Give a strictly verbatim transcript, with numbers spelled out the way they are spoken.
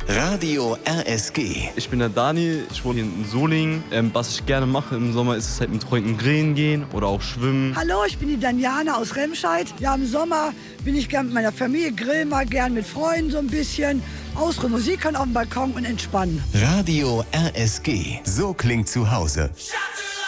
Radio R S G. Ich bin der Dani, ich wohne hier in Solingen. Ähm, was ich gerne mache im Sommer, ist es halt mit Freunden grillen gehen oder auch schwimmen. Hallo, ich bin die Daniana aus Remscheid. Ja, im Sommer bin ich gern mit meiner Familie, grill mal gern mit Freunden so ein bisschen. Ausruhen, Musik hören auf dem Balkon und entspannen. Radio R S G. So klingt zu Hause.